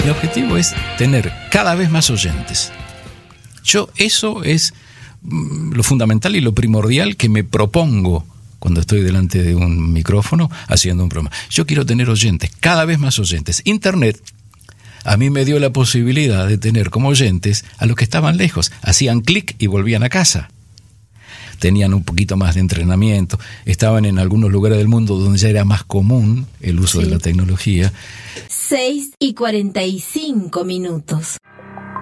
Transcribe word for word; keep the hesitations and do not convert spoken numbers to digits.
Mi objetivo es tener cada vez más oyentes. Yo, eso es lo fundamental y lo primordial que me propongo cuando estoy delante de un micrófono haciendo un programa. Yo quiero tener oyentes, cada vez más oyentes. Internet a mí me dio la posibilidad de tener como oyentes a los que estaban lejos. Hacían clic y volvían a casa. Tenían un poquito más de entrenamiento, estaban en algunos lugares del mundo donde ya era más común el uso sí. de la tecnología. seis y cuarenta y cinco minutos.